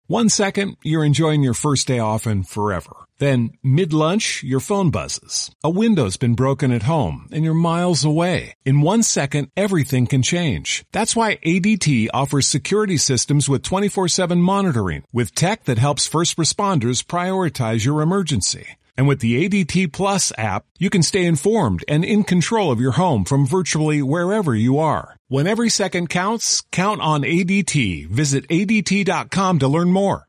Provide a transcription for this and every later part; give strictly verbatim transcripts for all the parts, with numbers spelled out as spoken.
One second, you're enjoying your first day off and forever. Then, mid-lunch, your phone buzzes. A window's been broken at home, and you're miles away. In one second, everything can change. That's why A D T offers security systems with twenty-four seven monitoring, with tech that helps first responders prioritize your emergency. And with the A D T Plus app, you can stay informed and in control of your home from virtually wherever you are. When every second counts, count on A D T. Visit A D T dot com to learn more.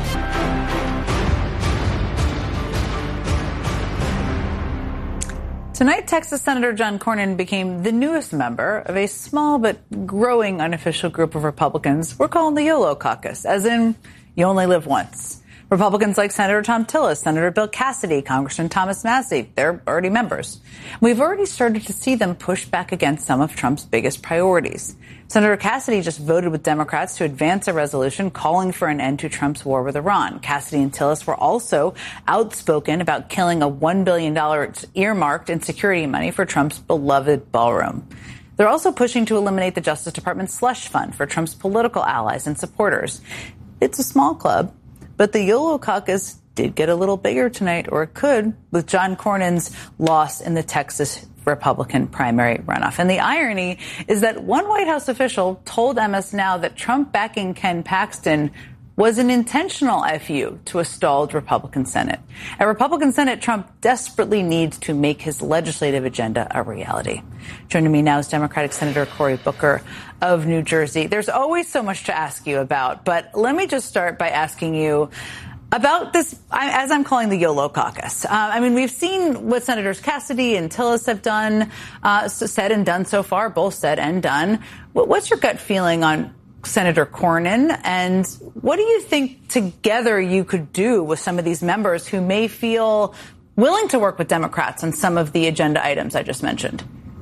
Tonight, Texas Senator John Cornyn became the newest member of a small but growing unofficial group of Republicans we're calling the YOLO caucus, as in, you only live once. Republicans like Senator Thom Tillis, Senator Bill Cassidy, Congressman Thomas Massie, they're already members. We've already started to see them push back against some of Trump's biggest priorities. Senator Cassidy just voted with Democrats to advance a resolution calling for an end to Trump's war with Iran. Cassidy and Tillis were also outspoken about killing a one billion dollars earmarked in security money for Trump's beloved ballroom. They're also pushing to eliminate the Justice Department's slush fund for Trump's political allies and supporters. It's a small club, but the YOLO caucus did get a little bigger tonight, or it could, with John Cornyn's loss in the Texas Republican primary runoff. And the irony is that one White House official told M S Now that Trump backing Ken Paxton was an intentional F U to a stalled Republican Senate. At Republican Senate, Trump desperately needs to make his legislative agenda a reality. Joining me now is Democratic Senator Cory Booker of New Jersey. There's always so much to ask you about, but let me just start by asking you about this, as I'm calling the YOLO caucus. Uh, I mean, we've seen what Senators Cassidy and Tillis have done, uh, said and done so far, both said and done. What's your gut feeling on Senator Cornyn, and what do you think together you could do with some of these members who may feel willing to work with Democrats on some of the agenda items I just mentioned?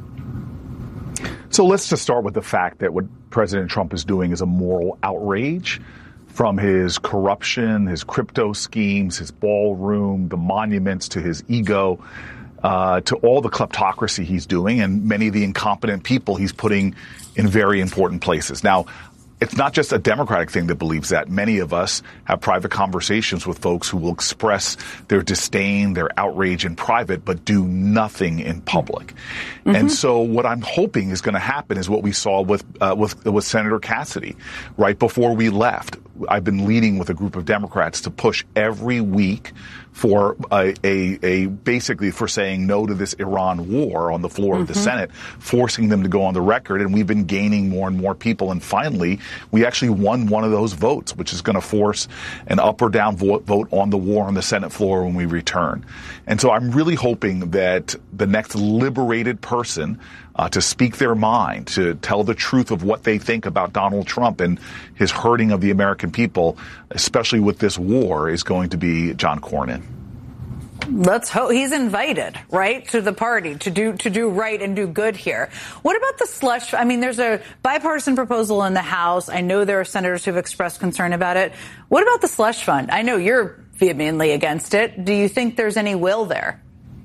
So let's just start with the fact that what President Trump is doing is a moral outrage. From his corruption, his crypto schemes, his ballroom, the monuments to his ego, uh, to all the kleptocracy he's doing and many of the incompetent people he's putting in very important places. Now, it's not just a Democratic thing that believes that. Many of us have private conversations with folks who will express their disdain, their outrage in private, but do nothing in public. Mm-hmm. And so what I'm hoping is going to happen is what we saw with, uh, with, with Senator Cassidy. Right before we left, I've been leading with a group of Democrats to push every week for a, a, a basically for saying no to this Iran war on the floor mm-hmm. of the Senate, forcing them to go on the record. And we've been gaining more and more people. And finally, we actually won one of those votes, which is going to force an up or down vote, vote on the war on the Senate floor when we return. And so I'm really hoping that the next liberated person uh, to speak their mind, to tell the truth of what they think about Donald Trump and his hurting of the American people, especially with this war, is going to be John Cornyn. Let's hope he's invited, right, to the party to do to do right and do good here. What about the slush? I mean, there's a bipartisan proposal in the House. I know there are senators who've expressed concern about it. What about the slush fund? I know you're vehemently against it. Do you think there's any will there?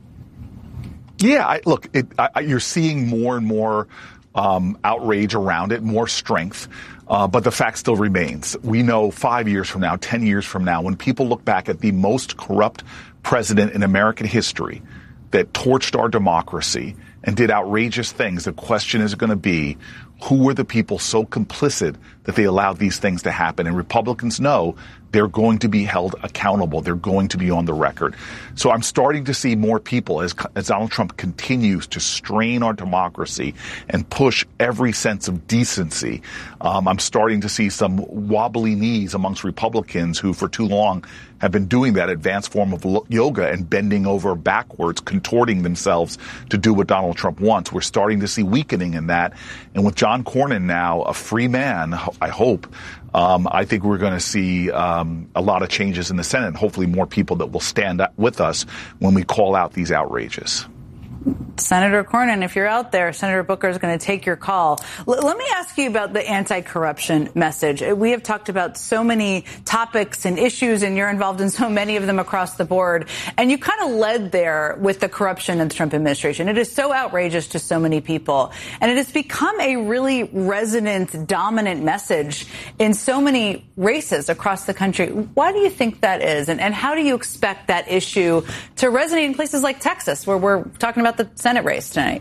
Yeah, I, look, it, I, you're seeing more and more um, outrage around it, more strength. Uh, but the fact still remains. We know five years from now, ten years from now, when people look back at the most corrupt president in American history that torched our democracy and did outrageous things, the question is going to be, who were the people so complicit that they allowed these things to happen? And Republicans know they're going to be held accountable. They're going to be on the record. So I'm starting to see more people as, as Donald Trump continues to strain our democracy and push every sense of decency. Um, I'm starting to see some wobbly knees amongst Republicans who for too long have been doing that advanced form of yoga and bending over backwards, contorting themselves to do what Donald Trump wants. We're starting to see weakening in that. And with John Cornyn now, a free man, I hope, um, I think we're going to see um, a lot of changes in the Senate and hopefully more people that will stand up with us when we call out these outrages. Senator Cornyn, if you're out there, Senator Booker is going to take your call. L- let me ask you about the anti-corruption message. We have talked about so many topics and issues, and you're involved in so many of them across the board. And you kind of led there with the corruption in the Trump administration. It is so outrageous to so many people. And it has become a really resonant, dominant message in so many races across the country. Why do you think that is? And, and how do you expect that issue to resonate in places like Texas, where we're talking about the Senate race tonight?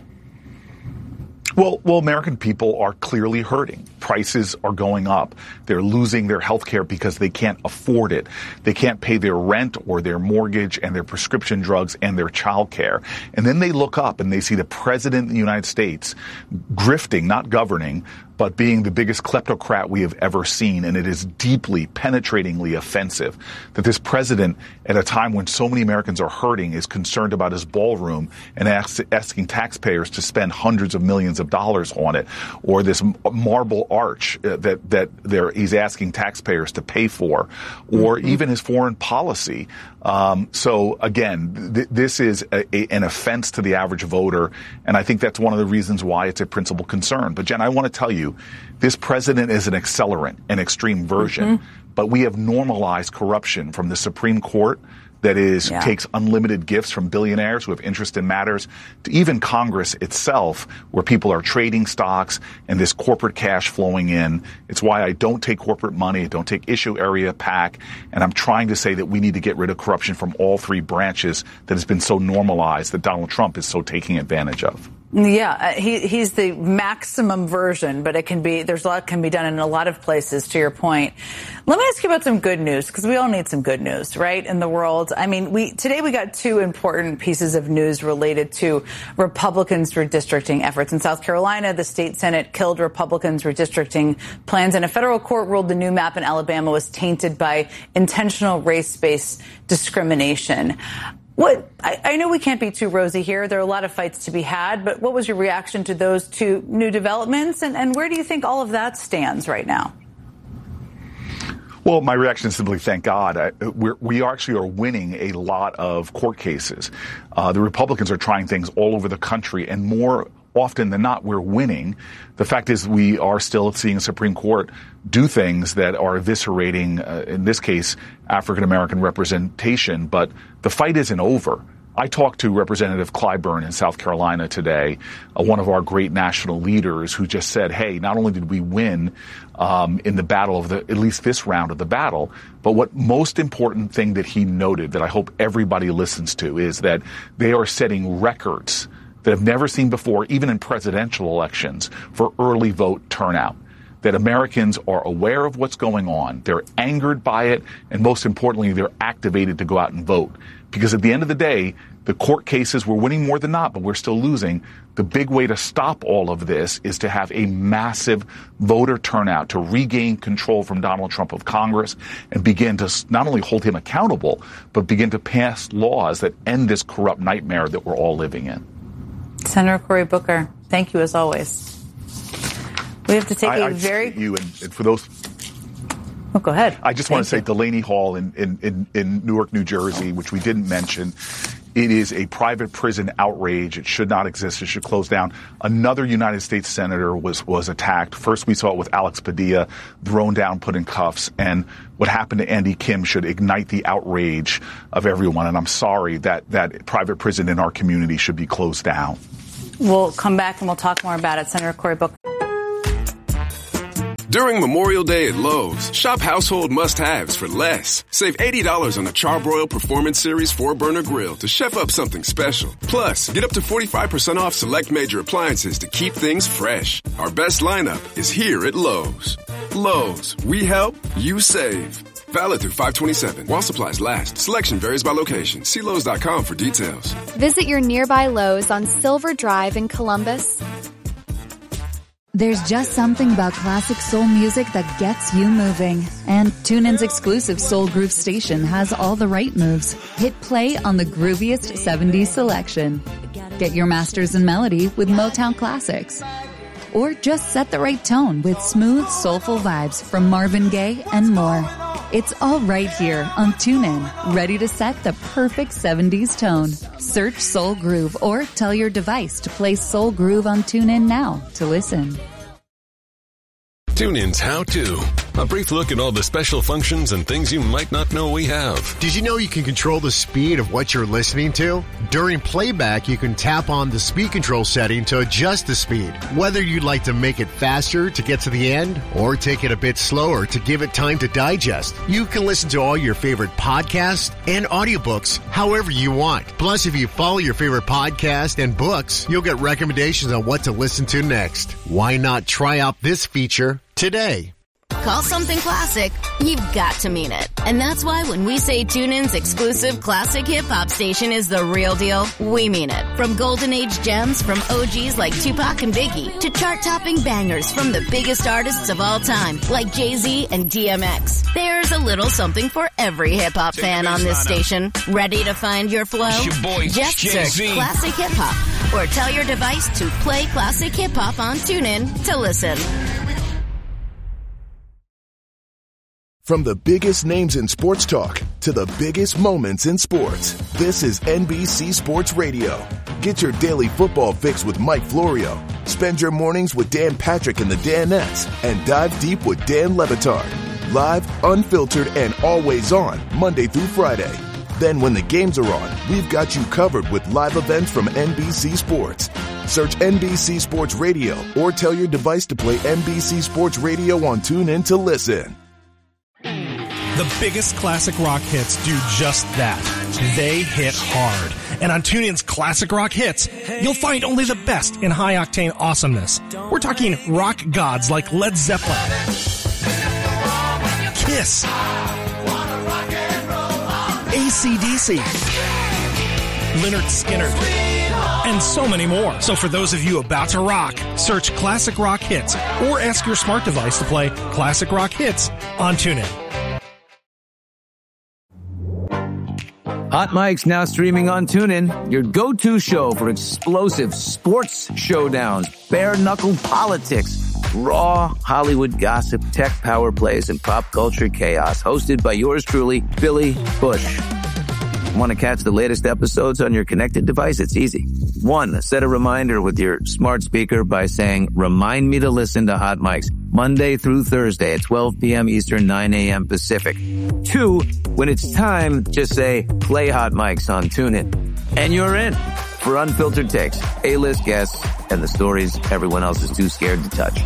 Well, well, American people are clearly hurting. Prices are going up. They're losing their health care because they can't afford it. They can't pay their rent or their mortgage and their prescription drugs and their child care. And then they look up and they see the president of the United States grifting, not governing, but being the biggest kleptocrat we have ever seen. And it is deeply, penetratingly offensive that this president, at a time when so many Americans are hurting, is concerned about his ballroom and ask, asking taxpayers to spend hundreds of millions of dollars on it, or this marble arch uh, that that there he's asking taxpayers to pay for, or mm-hmm. even his foreign policy. Um, so again, th- this is a, a, an offense to the average voter, and I think that's one of the reasons why it's a principal concern. But Jen, I want to tell you, this president is an accelerant, an extreme version, mm-hmm. but we have normalized corruption from the Supreme Court that is yeah. takes unlimited gifts from billionaires who have interest in matters, to even Congress itself, where people are trading stocks and this corporate cash flowing in. It's why I don't take corporate money, I don't take issue area PAC, and I'm trying to say that we need to get rid of corruption from all three branches that has been so normalized that Donald Trump is so taking advantage of. Yeah, uh, he, he's the maximum version, but it can be, there's a lot can be done in a lot of places, to your point. Let me ask you about some good news, because we all need some good news, right, in the world. I mean, we today we got two important pieces of news related to Republicans' redistricting efforts. In South Carolina, the state Senate killed Republicans' redistricting plans, and a federal court ruled the new map in Alabama was tainted by intentional race-based discrimination. What I, I know we can't be too rosy here. There are a lot of fights to be had, but what was your reaction to those two new developments, and, and where do you think all of that stands right now? Well, my reaction is simply thank God. I, we're, we actually are winning a lot of court cases. Uh, the Republicans are trying things all over the country, and more often than not, we're winning. The fact is we are still seeing a Supreme Court do things that are eviscerating, uh, in this case, African-American representation. But the fight isn't over. I talked to Representative Clyburn in South Carolina today, uh, one of our great national leaders, who just said, hey, not only did we win um, in the battle of the, at least this round of the battle, but what most important thing that he noted that I hope everybody listens to is that they are setting records that have never seen before, even in presidential elections, for early vote turnout. That Americans are aware of what's going on, they're angered by it, and most importantly, they're activated to go out and vote. Because at the end of the day, the court cases, we're winning more than not, but we're still losing. The big way to stop all of this is to have a massive voter turnout, to regain control from Donald Trump of Congress and begin to not only hold him accountable, but begin to pass laws that end this corrupt nightmare that we're all living in. Senator Cory Booker, thank you as always. We have to take I, a I very... You and, and for those... Oh, go ahead. I just thank want to say you. Delaney Hall in, in, in, in Newark, New Jersey, which we didn't mention, it is a private prison outrage. It should not exist. It should close down. Another United States senator was, was attacked. First, we saw it with Alex Padilla, thrown down, put in cuffs. And what happened to Andy Kim should ignite the outrage of everyone. And I'm sorry that that private prison in our community should be closed down. We'll come back and we'll talk more about it. Senator Cory Booker. During Memorial Day at Lowe's, shop household must-haves for less. Save eighty dollars on the Charbroil Performance Series four burner grill to chef up something special. Plus, get up to forty-five percent off select major appliances to keep things fresh. Our best lineup is here at Lowe's. Lowe's, we help, you save. Valid through five twenty-seven while supplies last. Selection varies by location. See Lowe's dot com for details. Visit your nearby Lowe's on Silver Drive in Columbus. There's just something about classic soul music that gets you moving. And TuneIn's exclusive Soul Groove station has all the right moves. Hit play on the grooviest seventies selection. Get your masters in melody with Motown Classics. Or just set the right tone with smooth, soulful vibes from Marvin Gaye and more. It's all right here on TuneIn, ready to set the perfect seventies tone. Search Soul Groove or tell your device to play Soul Groove on TuneIn now to listen. TuneIn's How To. A brief look at all the special functions and things you might not know we have. Did you know you can control the speed of what you're listening to? During playback, you can tap on the speed control setting to adjust the speed. Whether you'd like to make it faster to get to the end or take it a bit slower to give it time to digest, you can listen to all your favorite podcasts and audiobooks however you want. Plus, if you follow your favorite podcast and books, you'll get recommendations on what to listen to next. Why not try out this feature today? Call something classic, you've got to mean it. And that's why when we say TuneIn's exclusive classic hip-hop station is the real deal, we mean it. From golden age gems from O Gs like Tupac and Biggie to chart-topping bangers from the biggest artists of all time like Jay-Z and D M X. There's a little something for every hip-hop fan on this station. Ready to find your flow? It's your boy, Just Jay-Z. search Classic Hip-Hop or tell your device to play Classic Hip-Hop on TuneIn to listen. From the biggest names in sports talk to the biggest moments in sports, this is N B C Sports Radio. Get your daily football fix with Mike Florio. Spend your mornings with Dan Patrick and the Danettes and dive deep with Dan Le Batard. Live, unfiltered, and always on Monday through Friday. Then when the games are on, we've got you covered with live events from N B C Sports. Search N B C Sports Radio or tell your device to play N B C Sports Radio on TuneIn to listen. The biggest classic rock hits do just that. They hit hard. And on TuneIn's Classic Rock Hits, you'll find only the best in high-octane awesomeness. We're talking rock gods like Led Zeppelin, Kiss, A C D C, Lynyrd Skynyrd, and so many more. So for those of you about to rock, search Classic Rock Hits or ask your smart device to play Classic Rock Hits on TuneIn. Hot Mike's now streaming on TuneIn, your go-to show for explosive sports showdowns, bare-knuckle politics, raw Hollywood gossip, tech power plays, and pop culture chaos. Hosted by yours truly, Billy Bush. Want to catch the latest episodes on your connected device? It's easy. One, set a reminder with your smart speaker by saying, remind me to listen to Hot Mike's Monday through Thursday at twelve p.m. Eastern, nine a.m. Pacific. Two, when it's time, just say, play Hot Mike's on TuneIn. And you're in for unfiltered takes, A-list guests, and the stories everyone else is too scared to touch.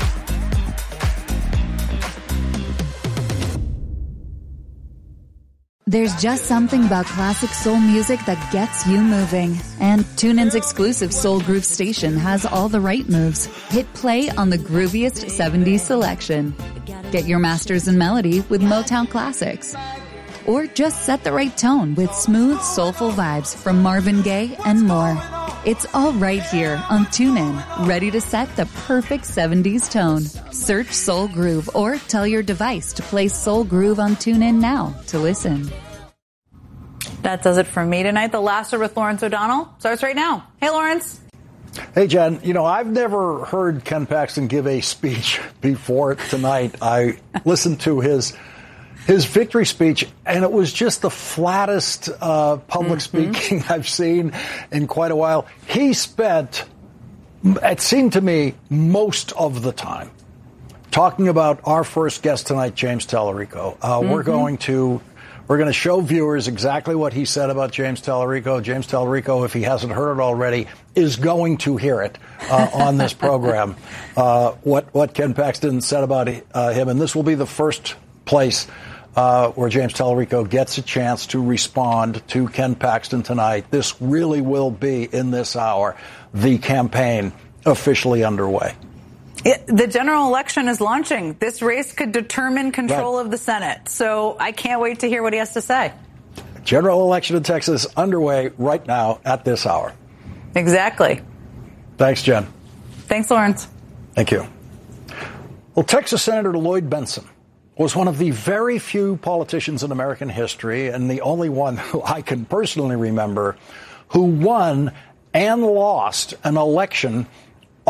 There's just something about classic soul music that gets you moving. And TuneIn's exclusive Soul Groove station has all the right moves. Hit play on the grooviest seventies selection. Get your masters in melody with Motown classics. Or just set the right tone with smooth, soulful vibes from Marvin Gaye and more. It's all right here on TuneIn, ready to set the perfect seventies tone. Search Soul Groove or tell your device to play Soul Groove on TuneIn now to listen. That does it for me tonight. The Last Word with Lawrence O'Donnell starts right now. Hey, Lawrence. Hey, Jen. You know, I've never heard Ken Paxton give a speech before tonight. I listened to his his victory speech, and it was just the flattest uh, public mm-hmm. speaking I've seen in quite a while. He spent, it seemed to me, most of the time talking about our first guest tonight, James Tallarico. Uh, mm-hmm. We're going to we're going to show viewers exactly what he said about James Tallarico. James Tallarico, if he hasn't heard it already, is going to hear it uh, on this program. Uh, what what Ken Paxton said about uh, him, and this will be the first place uh, where James Tallarico gets a chance to respond to Ken Paxton tonight. This really will be, in this hour, the campaign officially underway. It, the general election is launching. This race could determine control right. of the Senate. So I can't wait to hear what he has to say. General election in Texas underway right now at this hour. Exactly. Thanks, Jen. Thanks, Lawrence. Thank you. Well, Texas Senator Lloyd Bentsen was one of the very few politicians in American history, and the only one who I can personally remember, who won and lost an election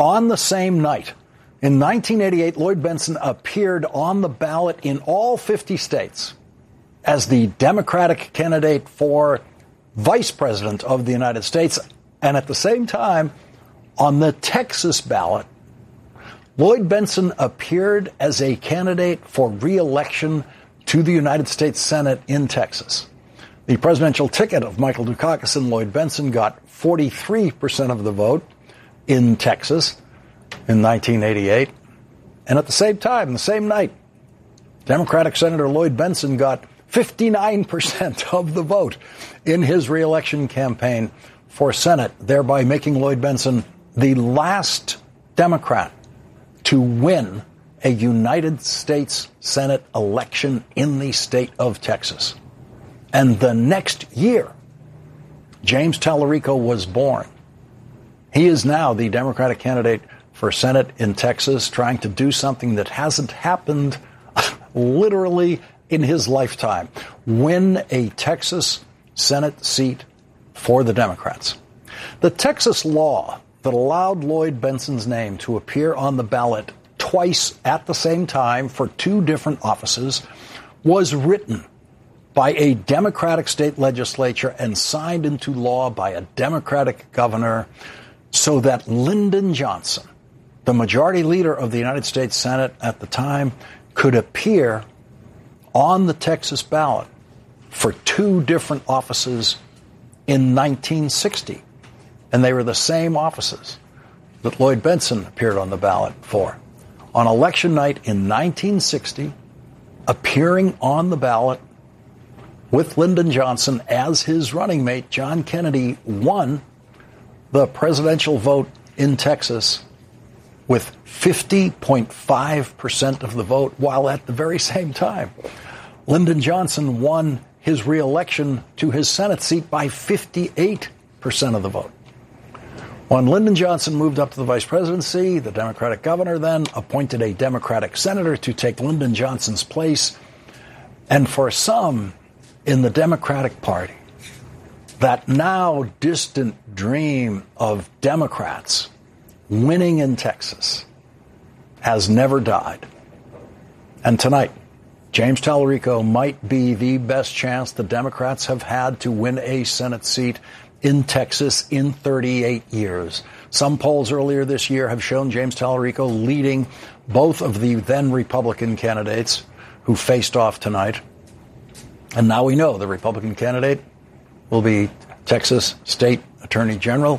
on the same night, in nineteen eighty-eight, Lloyd Bentsen appeared on the ballot in all fifty states as the Democratic candidate for Vice President of the United States. And at the same time, on the Texas ballot, Lloyd Bentsen appeared as a candidate for re-election to the United States Senate in Texas. The presidential ticket of Michael Dukakis and Lloyd Bentsen got forty-three percent of the vote in Texas in nineteen eighty-eight. And at the same time, the same night, Democratic Senator Lloyd Bentsen got fifty-nine percent of the vote in his re-election campaign for Senate, thereby making Lloyd Bentsen the last Democrat to win a United States Senate election in the state of Texas. And the next year, James Tallarico was born. He is now the Democratic candidate for Senate in Texas, trying to do something that hasn't happened literally in his lifetime: win a Texas Senate seat for the Democrats. The Texas law that allowed Lloyd Bentsen's name to appear on the ballot twice at the same time for two different offices was written by a Democratic state legislature and signed into law by a Democratic governor so that Lyndon Johnson, the majority leader of the United States Senate at the time, could appear on the Texas ballot for two different offices in nineteen sixty. And they were the same offices that Lloyd Bentsen appeared on the ballot for. On election night in nineteen sixty, appearing on the ballot with Lyndon Johnson as his running mate, John Kennedy won the presidential vote in Texas with fifty point five percent of the vote, while at the very same time, Lyndon Johnson won his re-election to his Senate seat by fifty-eight percent of the vote. When Lyndon Johnson moved up to the vice presidency, the Democratic governor then appointed a Democratic senator to take Lyndon Johnson's place. And for some in the Democratic Party, that now distant dream of Democrats winning in Texas has never died. And tonight, James Tallarico might be the best chance the Democrats have had to win a Senate seat in Texas in thirty-eight years. Some polls earlier this year have shown James Tallarico leading both of the then Republican candidates who faced off tonight. And now we know the Republican candidate will be Texas State Attorney General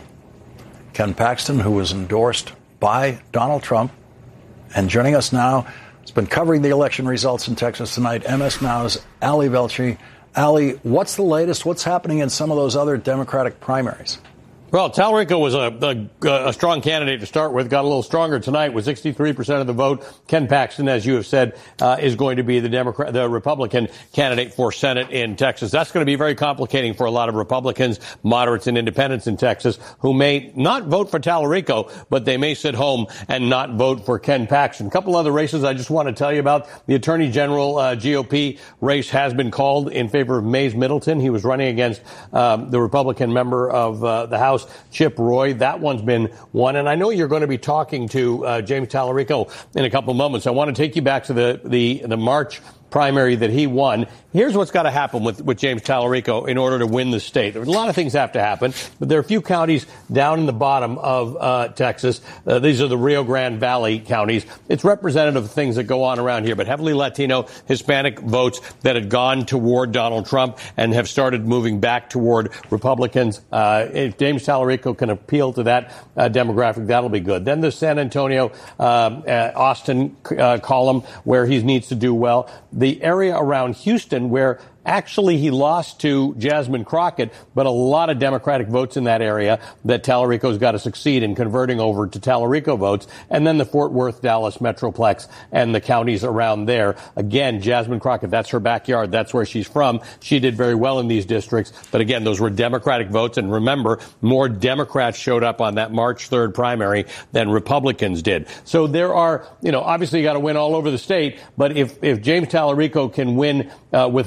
Ken Paxton, who was endorsed by Donald Trump. And joining us now, has been covering the election results in Texas tonight, M S Now's Ali Velshi. Ali, what's the latest? What's happening in some of those other Democratic primaries? Well, Tallarico was a, a, a strong candidate to start with, got a little stronger tonight with sixty-three percent of the vote. Ken Paxton, as you have said, uh, is going to be the Democrat, the Republican candidate for Senate in Texas. That's going to be very complicating for a lot of Republicans, moderates, and independents in Texas who may not vote for Tallarico, but they may sit home and not vote for Ken Paxton. A couple other races I just want to tell you about. The Attorney General uh, G O P race has been called in favor of Mays Middleton. He was running against um, the Republican member of uh, the House, Chip Roy. That one's been won. And I know you're going to be talking to uh, James Tallarico in a couple of moments. I want to take you back to the, the, the March primary that he won. Here's what's got to happen with, with James Tallarico in order to win the state. There's a lot of things have to happen, but there are a few counties down in the bottom of uh, Texas. Uh, these are the Rio Grande Valley counties. It's representative of things that go on around here, but heavily Latino, Hispanic votes that had gone toward Donald Trump and have started moving back toward Republicans. Uh, if James Tallarico can appeal to that uh, demographic, that'll be good. Then the San Antonio, uh, uh, Austin uh, column, where he needs to do well. The area around Houston, where actually he lost to Jasmine Crockett, but a lot of Democratic votes in that area that Tallarico's got to succeed in converting over to Tallarico votes. And then the Fort Worth, Dallas Metroplex and the counties around there. Again, Jasmine Crockett, that's her backyard. That's where she's from. She did very well in these districts. But again, those were Democratic votes. And remember, more Democrats showed up on that March third primary than Republicans did. So there are, you know, obviously you got to win all over the state. But if, if James Tallarico can win uh, with high margins,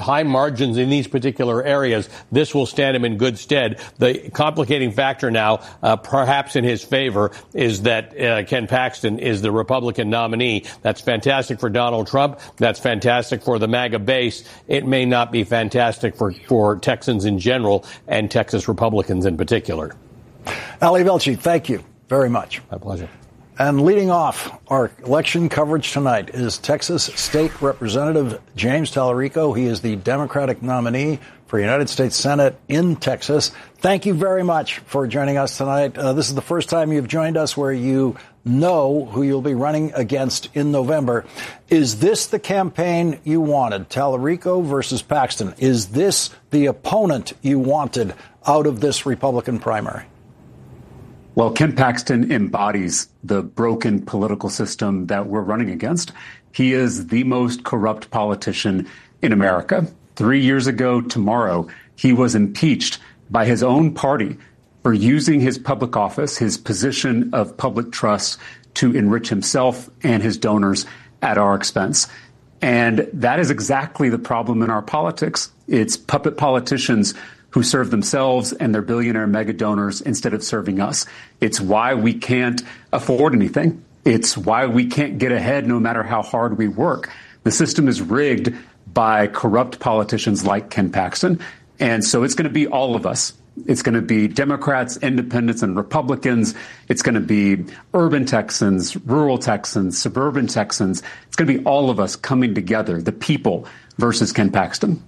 margins in these particular areas, this will stand him in good stead. The complicating factor now, uh, perhaps in his favor, is that uh, Ken Paxton is the Republican nominee. That's fantastic for Donald Trump. That's fantastic for the MAGA base. It may not be fantastic for, for Texans in general and Texas Republicans in particular. Ali Velshi, thank you very much. My pleasure. And leading off our election coverage tonight is Texas State Representative James Talarico. He is the Democratic nominee for United States Senate in Texas. Thank you very much for joining us tonight. Uh, this is the first time you've joined us where you know who you'll be running against in November. Is this the campaign you wanted, Talarico versus Paxton? Is this the opponent you wanted out of this Republican primary? Well, Ken Paxton embodies the broken political system that we're running against. He is the most corrupt politician in America. Three years ago tomorrow, he was impeached by his own party for using his public office, his position of public trust, to enrich himself and his donors at our expense. And that is exactly the problem in our politics. It's puppet politicians who serve themselves and their billionaire mega donors instead of serving us. It's why we can't afford anything. It's why we can't get ahead no matter how hard we work. The system is rigged by corrupt politicians like Ken Paxton. And so it's going to be all of us. It's going to be Democrats, independents, and Republicans. It's going to be urban Texans, rural Texans, suburban Texans. It's going to be all of us coming together, the people versus Ken Paxton.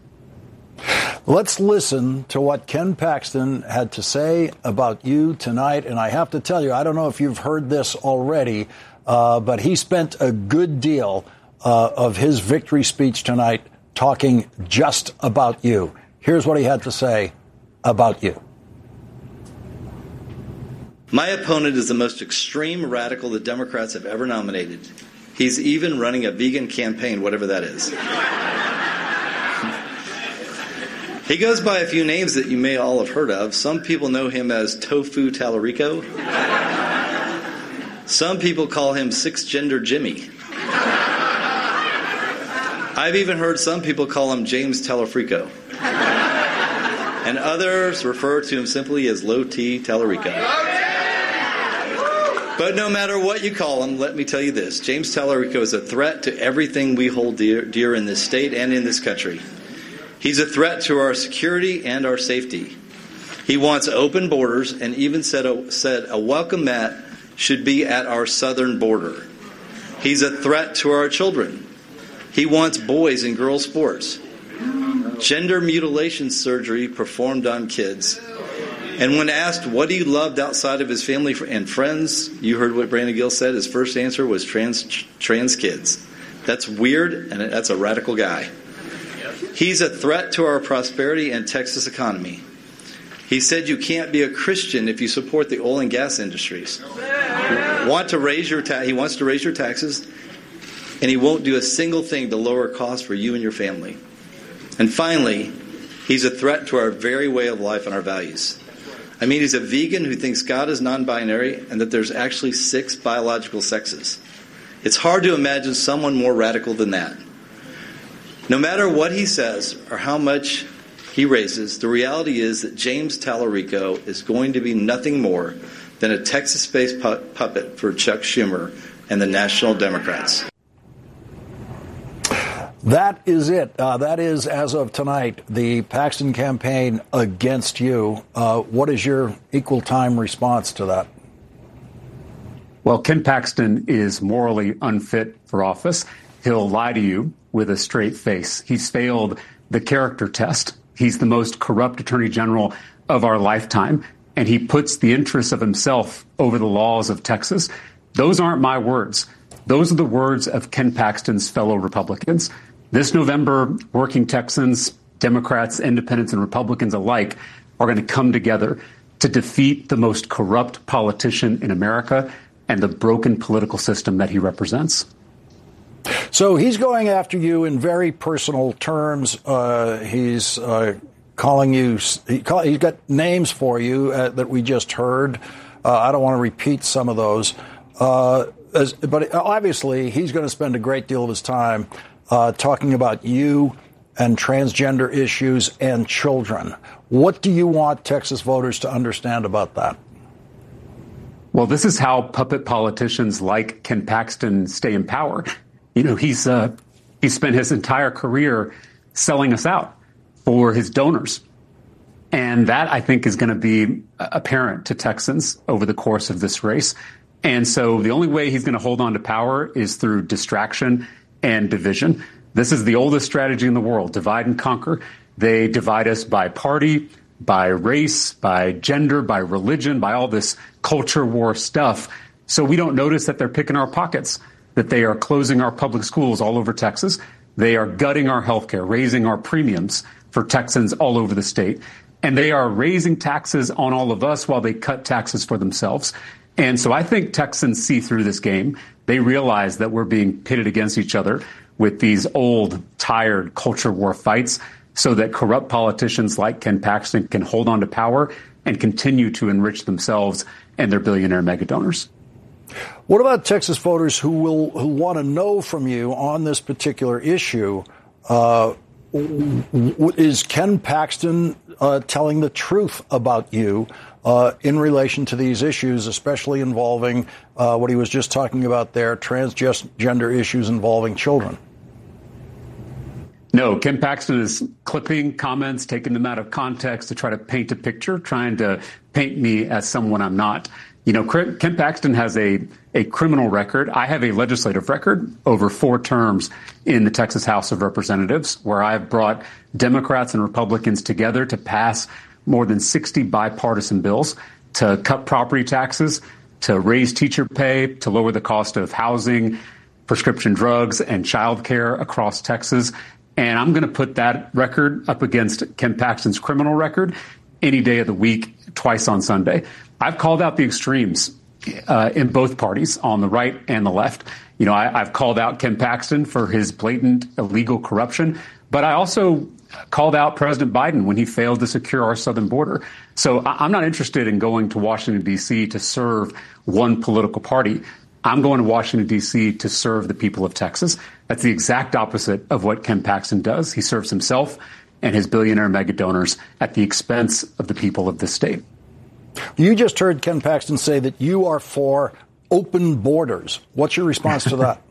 Let's listen to what Ken Paxton had to say about you tonight. And I have to tell you, I don't know if you've heard this already, uh, but he spent a good deal uh, of his victory speech tonight talking just about you. Here's what he had to say about you. My opponent is the most extreme radical the Democrats have ever nominated. He's even running a vegan campaign, whatever that is. He goes by a few names that you may all have heard of. Some people know him as Tofu Talarico. Some people call him Six-Gender Jimmy. I've even heard some people call him James Talarico. And others refer to him simply as Low T Talarico. But no matter what you call him, let me tell you this. James Talarico is a threat to everything we hold dear, dear in this state and in this country. He's a threat to our security and our safety. He wants open borders and even said a, said a welcome mat should be at our southern border. He's a threat to our children. He wants boys and girls sports, gender mutilation surgery performed on kids. And when asked what he loved outside of his family and friends, you heard what Brandon Gill said. His first answer was trans trans kids. That's weird, and that's a radical guy. He's a threat to our prosperity and Texas economy. He said you can't be a Christian if you support the oil and gas industries. Want to raise your ta- he wants to raise your taxes, and he won't do a single thing to lower costs for you and your family. And finally, he's a threat to our very way of life and our values. I mean, he's a vegan who thinks God is non-binary and that there's actually six biological sexes. It's hard to imagine someone more radical than that. No matter what he says or how much he raises, the reality is that James Talarico is going to be nothing more than a Texas-based pu- puppet for Chuck Schumer and the National Democrats. That is it. Uh, that is, as of tonight, the Paxton campaign against you. Uh, what is your equal time response to that? Well, Ken Paxton is morally unfit for office. He'll lie to you with a straight face. He's failed the character test. He's the most corrupt attorney general of our lifetime, and he puts the interests of himself over the laws of Texas. Those aren't my words. Those are the words of Ken Paxton's fellow Republicans. This November, working Texans, Democrats, independents, and Republicans alike are going to come together to defeat the most corrupt politician in America and the broken political system that he represents. So he's going after you in very personal terms. Uh, he's uh, calling you, he call, he's got names for you uh, that we just heard. Uh, I don't want to repeat some of those. Uh, as, but obviously, he's going to spend a great deal of his time uh, talking about you and transgender issues and children. What do you want Texas voters to understand about that? Well, this is how puppet politicians like Ken Paxton stay in power. You know, he's uh, he spent his entire career selling us out for his donors. And that, I think, is going to be apparent to Texans over the course of this race. And so the only way he's going to hold on to power is through distraction and division. This is the oldest strategy in the world, divide and conquer. They divide us by party, by race, by gender, by religion, by all this culture war stuff. So we don't notice that they're picking our pockets, that they are closing our public schools all over Texas. They are gutting our health care, raising our premiums for Texans all over the state. And they are raising taxes on all of us while they cut taxes for themselves. And so I think Texans see through this game. They realize that we're being pitted against each other with these old, tired culture war fights so that corrupt politicians like Ken Paxton can hold on to power and continue to enrich themselves and their billionaire mega donors. What about Texas voters who will who want to know from you on this particular issue? Uh, is Ken Paxton uh, telling the truth about you uh, in relation to these issues, especially involving uh, what he was just talking about there, transgender issues involving children? No, Ken Paxton is clipping comments, taking them out of context to try to paint a picture, trying to paint me as someone I'm not. You know, Ken Paxton has a, a criminal record. I have a legislative record over four terms in the Texas House of Representatives, where I've brought Democrats and Republicans together to pass more than sixty bipartisan bills to cut property taxes, to raise teacher pay, to lower the cost of housing, prescription drugs, and child care across Texas. And I'm going to put that record up against Ken Paxton's criminal record any day of the week, twice on Sunday. I've called out the extremes uh, in both parties, on the right and the left. You know, I, I've called out Ken Paxton for his blatant illegal corruption, but I also called out President Biden when he failed to secure our southern border. So I, I'm not interested in going to Washington, D C to serve one political party. I'm going to Washington, D C to serve the people of Texas. That's the exact opposite of what Ken Paxton does. He serves himself and his billionaire mega donors at the expense of the people of this state. You just heard Ken Paxton say that you are for open borders. What's your response to that?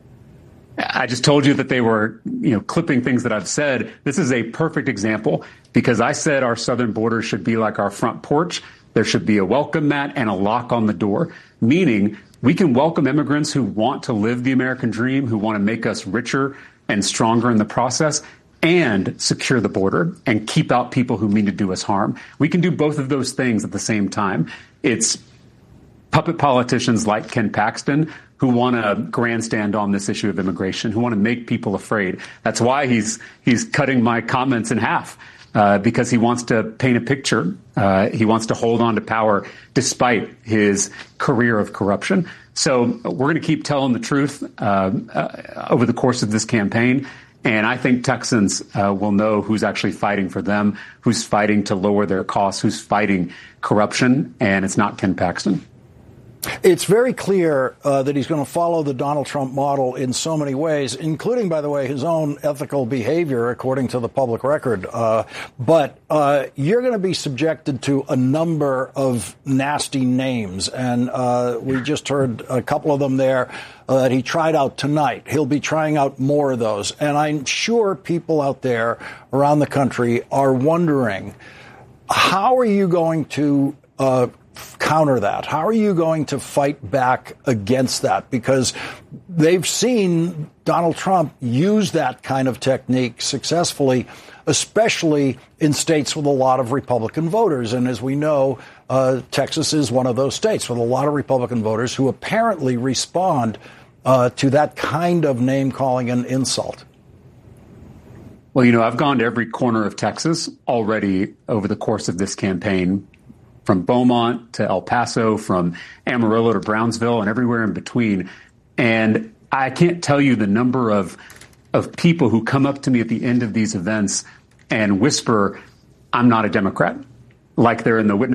I just told you that they were, you know, clipping things that I've said. This is a perfect example because I said our southern border should be like our front porch. There should be a welcome mat and a lock on the door, meaning we can welcome immigrants who want to live the American dream, who want to make us richer and stronger in the process, and secure the border and keep out people who mean to do us harm. We can do both of those things at the same time. It's puppet politicians like Ken Paxton who want to grandstand on this issue of immigration, who want to make people afraid. That's why he's he's cutting my comments in half, uh, because he wants to paint a picture. Uh, he wants to hold on to power despite his career of corruption. So we're going to keep telling the truth uh, uh, over the course of this campaign. And I think Texans uh, will know who's actually fighting for them, who's fighting to lower their costs, who's fighting corruption, and it's not Ken Paxton. It's very clear uh, that he's going to follow the Donald Trump model in so many ways, including, by the way, his own ethical behavior, according to the public record. Uh, but uh, you're going to be subjected to a number of nasty names. And uh, we just heard a couple of them there uh, that he tried out tonight. He'll be trying out more of those. And I'm sure people out there around the country are wondering, how are you going to uh counter that? How are you going to fight back against that? Because they've seen Donald Trump use that kind of technique successfully, especially in states with a lot of Republican voters. And as we know, uh, Texas is one of those states with a lot of Republican voters who apparently respond uh, to that kind of name calling and insult. Well, you know, I've gone to every corner of Texas already over the course of this campaign, from Beaumont to El Paso, from Amarillo to Brownsville, and everywhere in between. And I can't tell you the number of of people who come up to me at the end of these events and whisper, "I'm not a Democrat," like they're in the witness